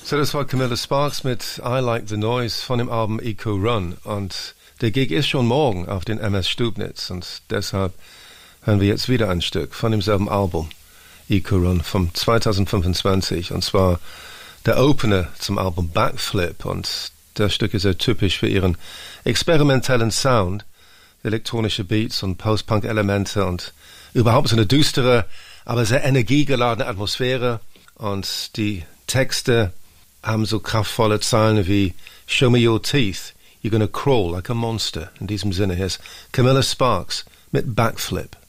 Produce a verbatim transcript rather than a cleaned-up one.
So, das war Camilla Sparks mit I Like the Noise von dem Album Eco Run. Und der Gig ist schon morgen auf den M S Stubnitz. Und deshalb hören wir jetzt wieder ein Stück von demselben Album, Eco Run, vom zwanzig fünfundzwanzig. Und zwar der Opener zum Album Backflip. Und das Stück ist sehr typisch für ihren experimentellen Sound, elektronische Beats und Post-Punk-Elemente und überhaupt so eine düstere, aber sehr energiegeladene Atmosphäre. Und die Texte haben so kraftvolle Zeilen wie Show me your teeth, you're gonna crawl like a monster. In diesem Sinne, hier ist Camilla Sparks mit Backflip.